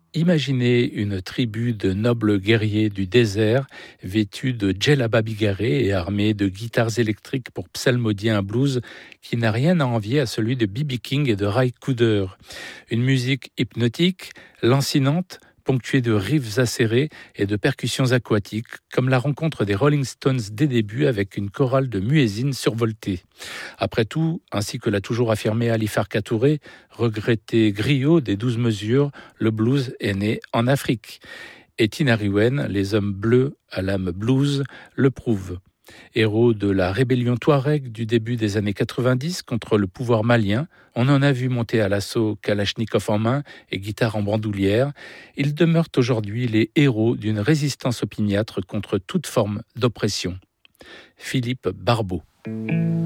Imaginez une tribu de nobles guerriers du désert, vêtus de djellaba bigarrés et armés de guitares électriques pour psalmodier un blues qui n'a rien à envier à celui de B.B. King et de Ry Cooder. Une musique hypnotique, lancinante, ponctuée de riffs acérés et de percussions aquatiques, comme la rencontre des Rolling Stones des débuts avec une chorale de muezzins survoltée. Après tout, ainsi que l'a toujours affirmé Ali Farka Touré, regretté griot des 12 mesures, le blues est né en Afrique. Et Tinariwen, les hommes bleus à l'âme blues, le prouvent. Héros de la rébellion touareg du début des années 90 contre le pouvoir malien, on en a vu monter à l'assaut Kalachnikov en main et guitare en bandoulière. Ils demeurent aujourd'hui les héros d'une résistance opiniâtre contre toute forme d'oppression. Philippe Barbeau.